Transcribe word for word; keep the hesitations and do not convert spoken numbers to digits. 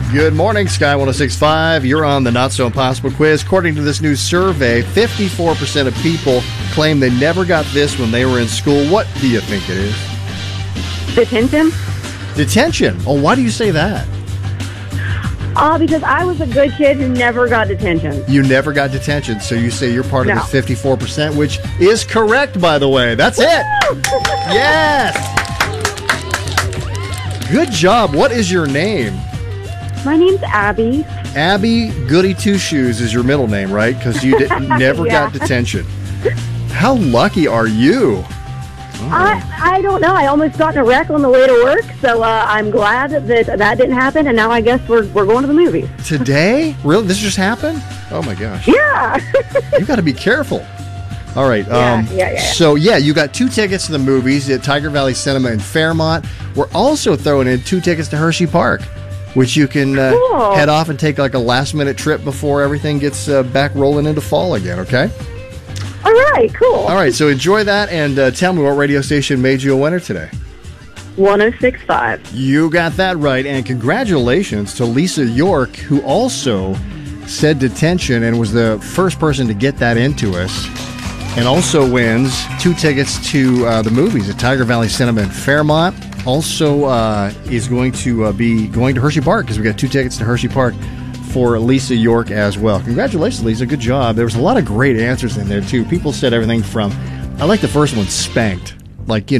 Good morning, Sky one oh six point five. You're on the Not So Impossible quiz. According to this new survey, fifty-four percent of people claim they never got this when they were in school. What do you think it is? Detention? Detention. Oh, why do you say that? Uh, because I was a good kid who never got detention. You never got detention, so you say you're part of No. the fifty-four percent, which is correct, by the way. That's it. Yes. Good job. What is your name? My name's Abby. Abby Goody Two Shoes is your middle name, right? Because you did, never Yeah. got detention. How lucky are you? I I don't know. I almost got in a wreck on the way to work, so uh, I'm glad that that didn't happen, and now I guess we're we're going to the movies. Today? Really? This just happened? Oh, my gosh. Yeah. You got to be careful. All right. Yeah, um, yeah, yeah. So, yeah, you got two tickets to the movies at Tiger Valley Cinema in Fairmont. We're also throwing in two tickets to Hershey Park, which you can uh, Cool. head off and take like a last-minute trip before everything gets uh, back rolling into fall again, okay? All right, cool. All right, so enjoy that, and uh, tell me what radio station made you a winner today. one oh six point five. You got that right, and congratulations to Lisa York, who also said detention and was the first person to get that into us, and also wins two tickets to uh, the movies at Tiger Valley Cinema in Fairmont. Also uh, is going to uh, be going to Hershey Park, because we got two tickets to Hershey Park for Lisa York as well. Congratulations, Lisa. Good job. There was a lot of great answers in there, too. People said everything from, I like the first one, spanked. Like, you know,